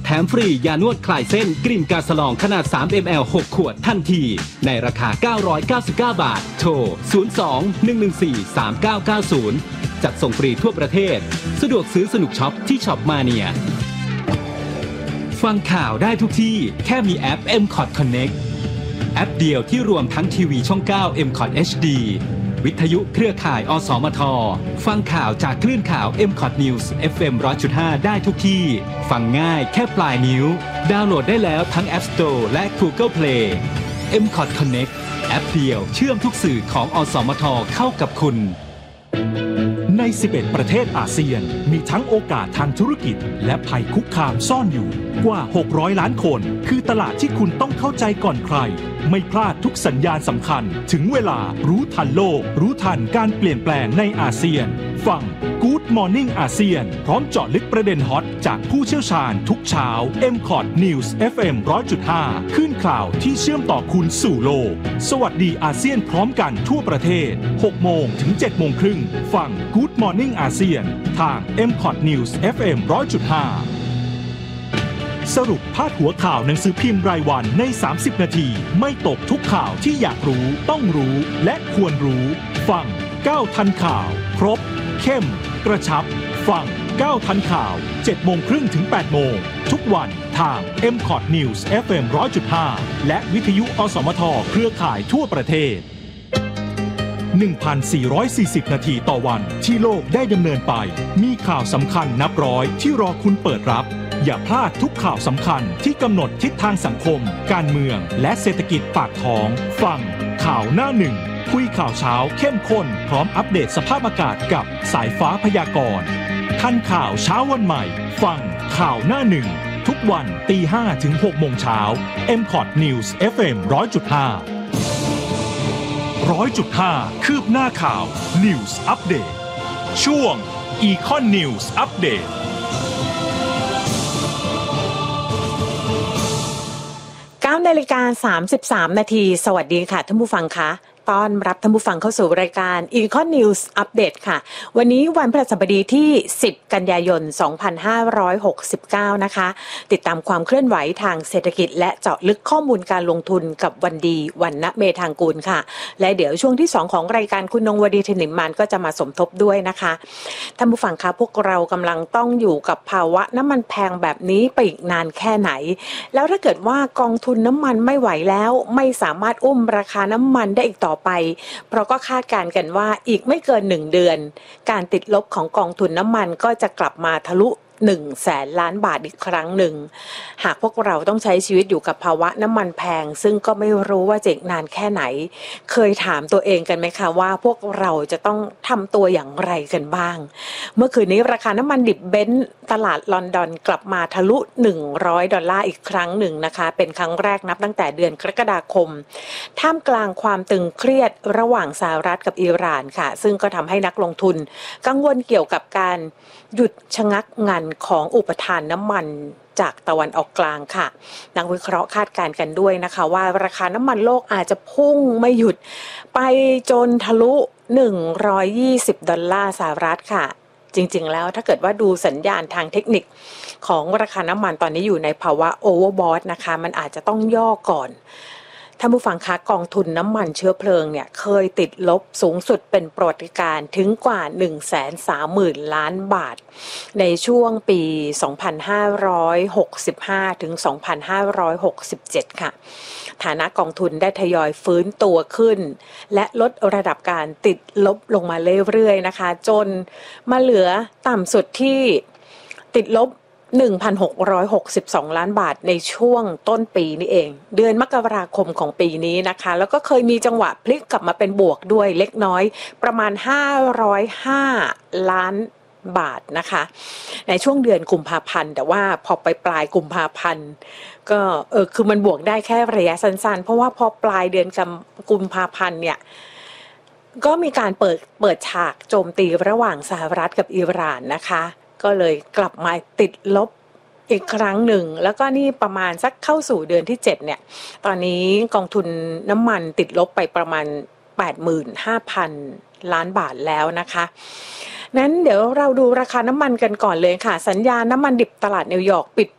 แถมฟรียานวดคลายเส้นกลิ่นกาสลองขนาด 3 ml 6 ขวดทันทีในราคา 999 บาทโทร 02-114-3990 จัดส่งฟรีทั่วประเทศสะดวกซื้อสนุกช็อปที่ช็อปมาเนียฟังข่าวได้ทุกที่แค่มีแอป MCOT Connect แอปเดียวที่รวมทั้งทีวีช่อง 9 MCOT HD วิทยุเครือข่ายอสมทฟังข่าวจากคลื่นข่าว MCOT News FM 100.5 ได้ทุกที่ฟังง่ายแค่ปลายนิ้วดาวน์โหลดได้แล้วทั้ง App Store และ Google Play MCOT Connect แอปเดียวเชื่อมทุกสื่อของอสมทเข้ากับคุณใน 11 ประเทศอาเซียนมีทั้งโอกาสทางธุรกิจและภัยคุกคามซ่อนอยู่กว่า600ล้านคนคือตลาดที่คุณต้องเข้าใจก่อนใครไม่พลาดทุกสัญญาณสำคัญถึงเวลารู้ทันโลกรู้ทันการเปลี่ยนแปลงในอาเซียนฟัง Good Morning อาเซียนพร้อมเจาะลึกประเด็นฮอตจากผู้เชี่ยวชาญทุกเช้า MCOT News FM 100.5 ขึ้นข่าวที่เชื่อมต่อคุณสู่โลกสวัสดีอาเซียนพร้อมกันทั่วประเทศ 6 โมงถึง 7 โมงครึ่งฟัง Good Morning อาเซียนทาง MCOT News FM 100.5 สรุปพาดหัวข่าวหนังสือพิมพ์รายวันใน 30 นาทีไม่ตกทุกข่าวที่อยากรู้ต้องรู้และควรรู้ฟัง9ทันข่าวครบเข้มกระชับฟัง9ทันข่าว 7 โมงครึ่งถึง 8 โมงทุกวันทาง MCOT News FM 100.5 และวิทยุอสมทเครือข่ายทั่วประเทศ 1,440 นาทีต่อวันที่โลกได้ดำเนินไปมีข่าวสำคัญนับร้อยที่รอคุณเปิดรับอย่าพลาดทุกข่าวสำคัญที่กำหนดทิศทางสังคมการเมืองและเศรษฐกิจปากท้องฟังข่าวหน้าหนึ่งคุยข่าวเช้าเข้มข้นพร้อมอัปเดตสภาพอากาศกับสายฟ้าพยากรณ์ทันข่าวเช้าวันใหม่ฟังข่าวหน้าหนึ่งทุกวันตี 5 ถึง 6 โมงเช้า MCOT News FM 100.5 100.5 คืบหน้าข่าว News Update ช่วง Econ News Update 9:33 นาทีสวัสดีค่ะท่านผู้ฟังคะต้อนรับท่านผู้ฟังเข้าสู่รายการ Econ News Update ค่ะวันนี้วันพฤหัสบดีที่10กันยายน2569นะคะติดตามความเคลื่อนไหวทางเศรษฐกิจและเจาะลึกข้อมูลการลงทุนกับวันดีวรรณเมธางกูลค่ะและเดี๋ยวช่วงที่2ของรายการคุณนงวดีธนิมมานก็จะมาสมทบด้วยนะคะท่านผู้ฟังคะพวกเรากำลังต้องอยู่กับภาวะน้ำมันแพงแบบนี้ไปอีกนานแค่ไหนแล้วถ้าเกิดว่ากองทุนน้ำมันไม่ไหวแล้วไม่สามารถอุ้มราคาน้ำมันได้อีกต่อไปเพราะก็คาดการณ์กันว่าอีกไม่เกิน1เดือนการติดลบของกองทุนน้ำมันก็จะกลับมาทะลุ100,000 ล้านบาทอีกครั้งหนึ่งหากพวกเราต้องใช้ชีวิตอยู่กับภาวะน้ำมันแพงซึ่งก็ไม่รู้ว่าจะอีกนานแค่ไหนเคยถามตัวเองกันไหมคะว่าพวกเราจะต้องทำตัวอย่างไรกันบ้างเมื่อคืนนี้ราคาน้ำมันดิบเบนซ์ตลาดลอนดอนกลับมาทะลุ$100อีกครั้งหนึ่งนะคะเป็นครั้งแรกนับตั้งแต่เดือนกรกฎาคมท่ามกลางความตึงเครียดระหว่างสหรัฐกับอิหร่านค่ะซึ่งก็ทำให้นักลงทุนกังวลเกี่ยวกับการหยุดชะงักงันของอุปทานน้ำมันจากตะวันออกกลางค่ะนักวิเคราะห์คาดการณ์กันด้วยนะคะว่าราคาน้ำมันโลกอาจจะพุ่งไม่หยุดไปจนทะลุ$120สหรัฐค่ะจริงๆแล้วถ้าเกิดว่าดูสัญญาณทางเทคนิคของราคาน้ำมันตอนนี้อยู่ในภาวะโอเวอร์บอทนะคะมันอาจจะต้องย่อก่อนท่านผู้ฟังคะกองทุนน้ำมันเชื้อเพลิงเนี่ยเคยติดลบสูงสุดเป็นประวัติการณ์ถึงกว่า 130,000 ล้านบาทในช่วงปี 2565 ถึง 2567 ค่ะฐานะกองทุนได้ทยอยฟื้นตัวขึ้นและลดระดับการติดลบลงมาเรื่อยๆนะคะจนมาเหลือต่ำสุดที่ติดลบ1,662 ล้านบาทในช่วงต้นปีนี้เองเดือนมกราคมของปีนี้นะคะแล้วก็เคยมีจังหวะพลิกกลับมาเป็นบวกด้วยเล็กน้อยประมาณ505ล้านบาทนะคะในช่วงเดือนกุมภาพันธ์แต่ว่าพอไปปลายกุมภาพันธ์ก็คือมันบวกได้แค่ระยะสั้นๆเพราะว่าพอปลายเดือนกุมภาพันธ์เนี่ยก็มีการเปิดฉากโจมตีระหว่างสหรัฐกับอิหร่านนะคะก็เลยกลับมาติดลบอีกครั้งหนึ่งแล้วก็นี่ประมาณสักเข้าสู่เดือนที่7เนี่ยตอนนี้กองทุนน้ำมันติดลบไปประมาณ 85,000 ล้านบาทแล้วนะคะนั้นเดี๋ยวเราดูราคาน้ำมันกันก่อนเลยค่ะสัญญาณน้ำมันดิบตลาดนิวยอร์กปิด